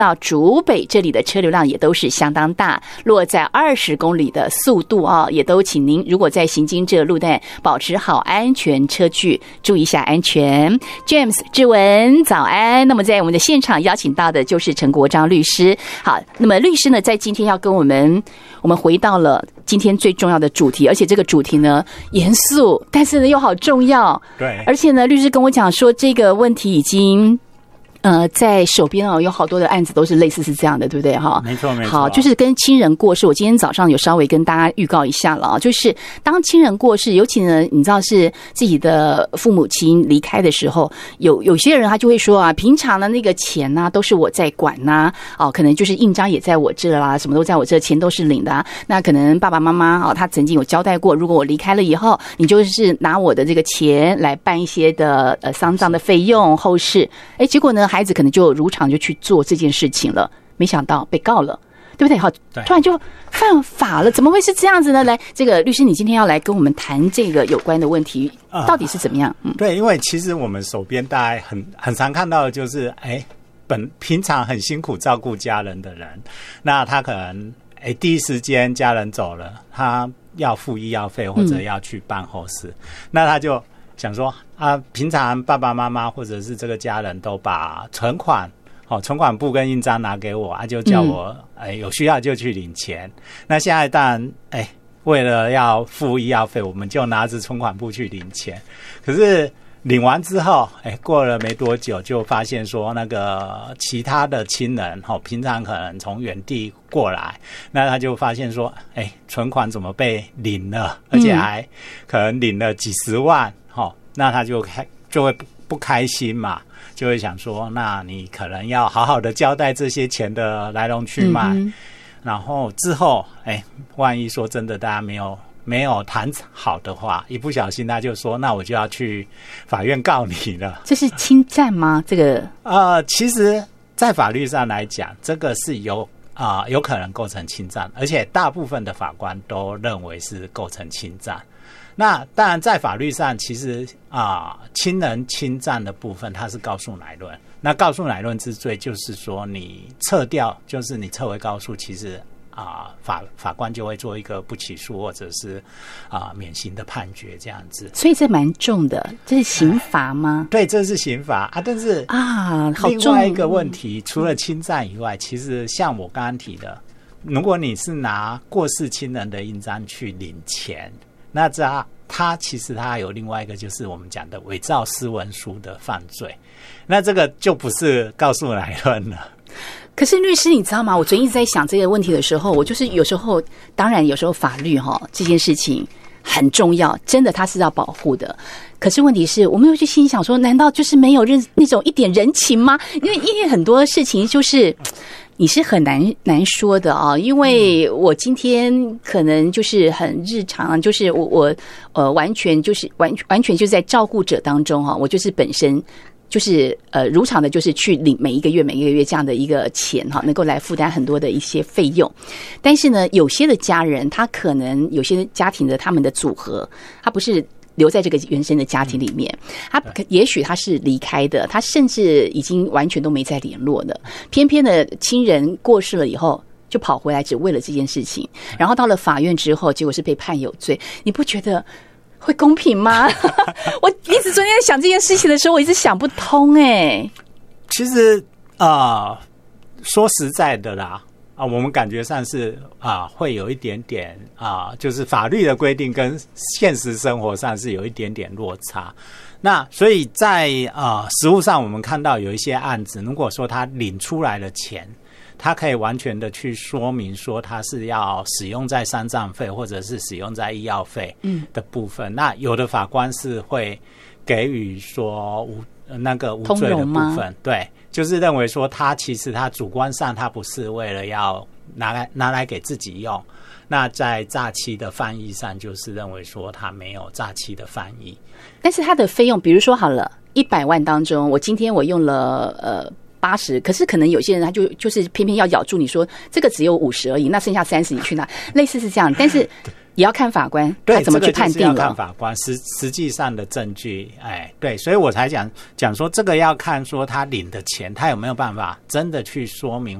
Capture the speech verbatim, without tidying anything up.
到竹北这里的车流量也都是相当大，落在二十公里的速度啊，也都请您如果在行经这个路段，保持好安全车距，注意一下安全。James 志文早安。那么在我们的现场邀请到的就是陈国璋律师。好，那么律师呢，在今天要跟我们，我们回到了今天最重要的主题，而且这个主题呢严肃，但是呢又好重要。 对， 而且呢，律师跟我讲说这个问题已经。呃，在手边哦，有好多的案子都是类似是这样的，对不对哈？ 没错，没错。 好，就是跟亲人过世，我今天早上有稍微跟大家预告一下了啊，就是当亲人过世，尤其呢，你知道是自己的父母亲离开的时候，有有些人他就会说啊，平常的那个钱呐、啊，都是我在管呐、啊，哦，可能就是印章也在我这啦，什么都在我这，钱都是领的、啊。那可能爸爸妈妈哦，他曾经有交代过，如果我离开了以后，你就是拿我的这个钱来办一些的呃丧葬的费用后事，哎，结果呢？孩子可能就如常就去做这件事情了，没想到被告了，对不对？好，突然就犯法了，怎么会是这样子呢？来，这个律师，你今天要来跟我们谈这个有关的问题，到底是怎么样？嗯， 对，因为其实我们手边大概很很常看到的就是，哎，本平常很辛苦照顾家人的人，那他可能哎第一时间家人走了，他要付医药费或者要去办后事，嗯、那他就。想说啊，平常爸爸妈妈或者是这个家人都把存款，哦，存款簿跟印章拿给我，啊，就叫我，哎、欸，有需要就去领钱。那现在当然，哎、欸，为了要付医药费，我们就拿着存款簿去领钱。可是领完之后，哎、欸，过了没多久，就发现说那个其他的亲人，哦，平常可能从远地过来，那他就发现说，哎、欸，存款怎么被领了，而且还可能领了几十万。哦，那他就开就会不开心嘛，就会想说，那你可能要好好的交代这些钱的来龙去脉，嗯、然后之后，哎，万一说真的大家没有没有谈好的话，一不小心他就说，那我就要去法院告你了。 这是侵占吗？这个呃，其实，在法律上来讲，这个是有啊、呃、有可能构成侵占，而且大部分的法官都认为是构成侵占。那当然，在法律上，其实啊，亲人侵占的部分，它是告诉乃论。那告诉乃论之罪，就是说你撤掉，就是你撤回告诉，其实啊，法法官就会做一个不起诉或者是啊免刑的判决这样子。 所以这蛮重的，这是刑罚吗？ 对，这是刑罚啊。但是啊，好重。 另外一个问题，除了侵占以外，其实像我刚刚提的，如果你是拿过世亲人的印章去领钱。那这他其实他有另外一个就是我们讲的伪造私文书的犯罪，那这个就不是告诉乃论了。 可是律师你知道吗？我昨天一直在想这个问题的时候，我就是有时候，当然有时候法律哈这件事情很重要，真的它是要保护的。可是问题是我们又去心想说，难道就是没有认那种一点人情吗？因为因为很多事情就是你是很难难说的啊，因为我今天可能就是很日常，就是我我呃完全就是完完全就是在照顾者当中哈，我就是本身。就是呃如常的，就是去领每一个月每一个月这样的一个钱哈，能够来负担很多的一些费用。但是呢，有些的家人他可能有些家庭的他们的组合，他不是留在这个原生的家庭里面，他也许他是离开的，他甚至已经完全都没再联络的。偏偏的亲人过世了以后，就跑回来只为了这件事情，然后到了法院之后，结果是被判有罪。你不觉得会公平吗？我一直昨天在想这件事情的时候，我一直想不通哎、欸。 其实啊、呃，说实在的啦，啊、呃，我们感觉上是啊、呃，会有一点点啊、呃，就是法律的规定跟现实生活上是有一点点落差。那所以在啊、呃，实务上我们看到有一些案子，如果说他领出来的钱。他可以完全的去说明说他是要使用在丧葬费或者是使用在医药费的部分、嗯、那有的法官是会给予说无那个无罪的部分，对，就是认为说他其实他主观上他不是为了要拿来拿来给自己用，那在诈欺的犯意上就是认为说他没有诈欺的犯意。 但是他的费用比如说好了一百万当中，我今天我用了呃八十，可是可能有些人他就就是偏偏要咬住你说这个只有五十而已，那剩下三十你去哪？类似是这样，但是也要看法官他怎么去判定了。 这个要看法官实实际上的证据，哎，对，所以我才讲讲说这个要看说他领的钱，他有没有办法真的去说明